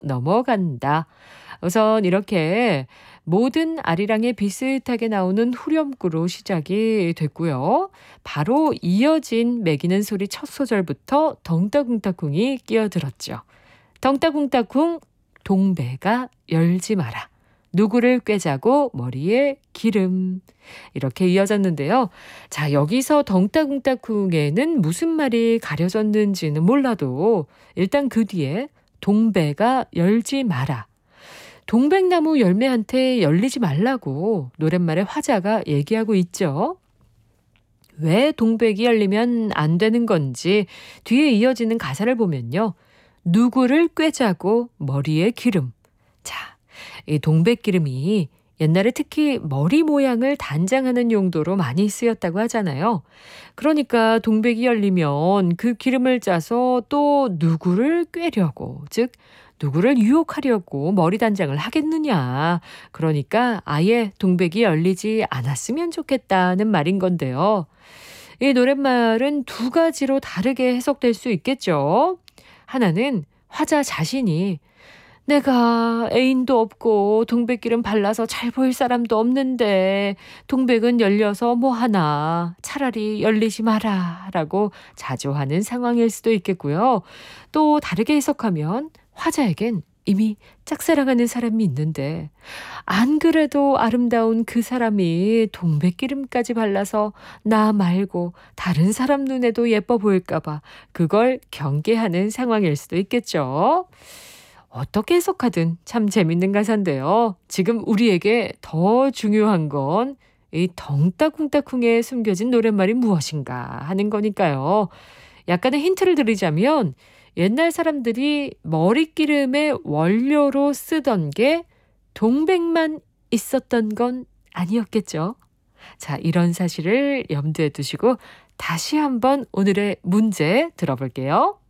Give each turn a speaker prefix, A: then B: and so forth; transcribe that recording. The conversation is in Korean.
A: 넘어간다. 우선 이렇게 모든 아리랑에 비슷하게 나오는 후렴구로 시작이 됐고요. 바로 이어진 매기는 소리 첫 소절부터 덩따궁따궁이 끼어들었죠. 덩따궁따궁 동배가 열지 마라. 누구를 꿰자고 머리에 기름. 이렇게 이어졌는데요. 자, 여기서 덩따궁따궁에는 무슨 말이 가려졌는지는 몰라도 일단 그 뒤에 동배가 열지 마라. 동백나무 열매한테 열리지 말라고 노랫말에 화자가 얘기하고 있죠. 왜 동백이 열리면 안 되는 건지 뒤에 이어지는 가사를 보면요. 누구를 꿰자고 머리에 기름. 자, 이 동백기름이 옛날에 특히 머리 모양을 단장하는 용도로 많이 쓰였다고 하잖아요. 그러니까 동백이 열리면 그 기름을 짜서 또 누구를 꿰려고, 즉 누구를 유혹하려고 머리 단장을 하겠느냐. 그러니까 아예 동백이 열리지 않았으면 좋겠다는 말인 건데요. 이 노랫말은 두 가지로 다르게 해석될 수 있겠죠. 하나는 화자 자신이 내가 애인도 없고 동백기름 발라서 잘 보일 사람도 없는데 동백은 열려서 뭐하나 차라리 열리지 마라 라고 자조하는 상황일 수도 있겠고요. 또 다르게 해석하면 화자에겐 이미 짝사랑하는 사람이 있는데 안 그래도 아름다운 그 사람이 동백기름까지 발라서 나 말고 다른 사람 눈에도 예뻐 보일까 봐 그걸 경계하는 상황일 수도 있겠죠. 어떻게 해석하든 참 재밌는 가사인데요. 지금 우리에게 더 중요한 건 이 덩따궁따궁에 숨겨진 노랫말이 무엇인가 하는 거니까요. 약간의 힌트를 드리자면 옛날 사람들이 머리기름의 원료로 쓰던 게 동백만 있었던 건 아니었겠죠. 자, 이런 사실을 염두에 두시고 다시 한번 오늘의 문제 들어볼게요.